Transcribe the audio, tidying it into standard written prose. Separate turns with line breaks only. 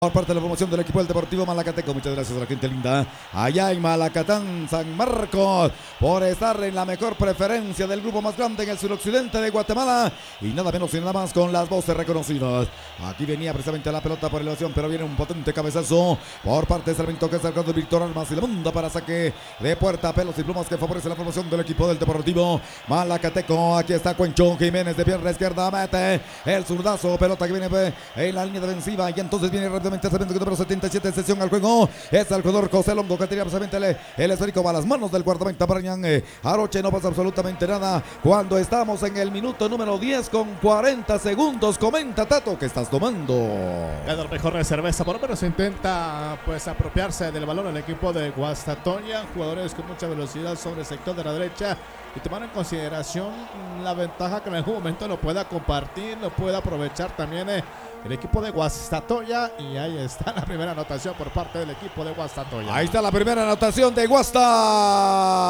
Por parte de la promoción del equipo del Deportivo Malacateco. Muchas gracias a la gente linda allá en Malacatán, San Marcos, por estar en la mejor preferencia del grupo más grande en el suroccidente de Guatemala. Y nada menos y nada más con las voces reconocidas. Aquí venía precisamente la pelota por elevación, pero viene un potente cabezazo por parte de Sarmiento, que es el de Víctor Armas y la manda para saque de puerta. Pelos y plumas que favorece la promoción del equipo del Deportivo Malacateco. Aquí está Cuenchón Jiménez de pierna izquierda, mete el zurdazo, pelota que viene en la línea defensiva y entonces viene rápidamente Sarmiento, número 77 en sesión al juego. Es el jugador José Longo que tira precisamente el esférico va a las manos del guardameta Brian Aroche. No pasa absolutamente nada cuando estamos en el minuto número 10 con 40 segundos. Comenta, Tato, ¿qué estás tomando?
Gana el mejor de cerveza, por lo menos intenta pues apropiarse del balón el equipo de Guastatoya. Jugadores con mucha velocidad sobre el sector de la derecha y tomar en consideración la ventaja que en algún momento lo pueda compartir, lo pueda aprovechar también el equipo de Guastatoya. Y ahí está la primera anotación por parte del equipo de Guastatoya.
Ahí está la primera anotación de Guasta.